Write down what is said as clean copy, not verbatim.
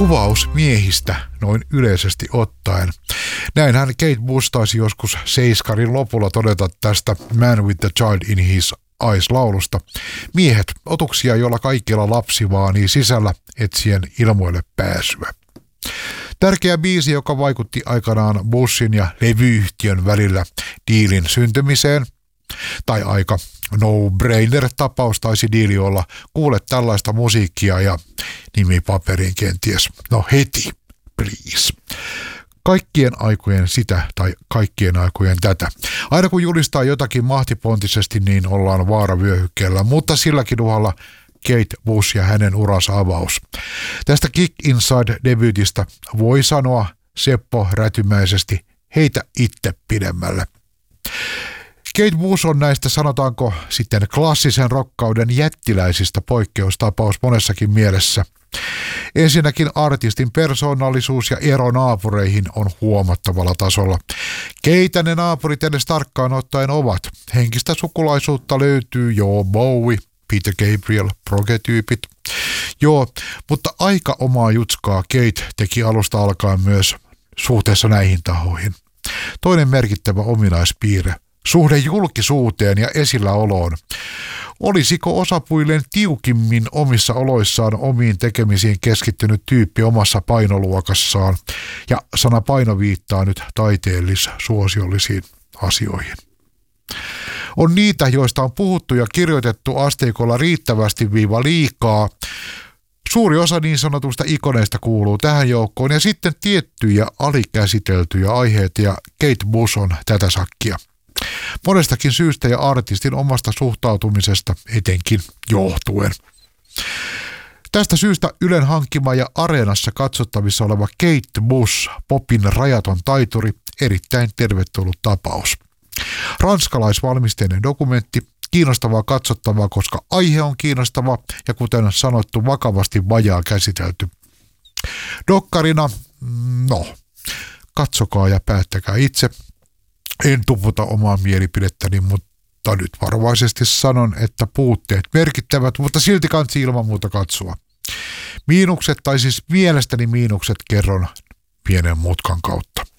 kuvaus miehistä noin yleisesti ottaen. Näinhän Kate Bush taisi joskus seiskarin lopulla todeta tästä Man with the Child in His Eyes-laulusta. Miehet, otuksia, joilla kaikilla lapsi vaanii sisällä etsien ilmoille pääsyä. Tärkeä biisi, joka vaikutti aikanaan Bushin ja levyyhtiön välillä diilin syntymiseen. Tai aika no-brainer-tapaus taisi diili olla. Kuule tällaista musiikkia ja nimi paperiin kenties. No heti, please. Kaikkien aikojen sitä tai kaikkien aikojen tätä. Aina kun julistaa jotakin mahtipontisesti, niin ollaan vaaravyöhykkeellä, mutta silläkin uhalla Kate Bush ja hänen uransa avaus. Tästä Kick Inside-debyytistä voi sanoa Seppo rätymäisesti, heitä itse pidemmälle. Kate Bush on näistä, sanotaanko sitten klassisen rokkauden jättiläisistä poikkeustapaus monessakin mielessä. Ensinnäkin artistin persoonallisuus ja ero naapureihin on huomattavalla tasolla. Keitä ne naapurit edes tarkkaan ottaen ovat? Henkistä sukulaisuutta löytyy Bowie, Peter Gabriel, progetyypit. Mutta aika omaa jutskaa Kate teki alusta alkaen myös suhteessa näihin tahoihin. Toinen merkittävä ominaispiirre. Suhde julkisuuteen ja esilläoloon. Olisiko osapuilleen tiukimmin omissa oloissaan omiin tekemisiin keskittynyt tyyppi omassa painoluokassaan, ja sana paino viittaa nyt taiteellis-suosiollisiin asioihin. On niitä, joista on puhuttu ja kirjoitettu asteikolla riittävästi viiva liikaa. Suuri osa niin sanotusta ikoneista kuuluu tähän joukkoon ja sitten tiettyjä alikäsiteltyjä aiheita, ja Kate Bush on tätä sakkia. Monestakin syystä ja artistin omasta suhtautumisesta etenkin johtuen. Tästä syystä Ylen hankkima ja Areenassa katsottavissa oleva Kate Bush, popin rajaton taituri, erittäin tervetullut tapaus. Ranskalaisvalmisteinen dokumentti, kiinnostavaa katsottavaa, koska aihe on kiinnostava ja kuten sanottu, vakavasti vajaa käsitelty. Dokkarina, katsokaa ja päättäkää itse. En tuputa omaa mielipidettäni, mutta nyt varovaisesti sanon, että puutteet merkittävät, mutta silti kansi ilman muuta katsoa. Miinukset, tai siis mielestäni miinukset, kerron pienen mutkan kautta.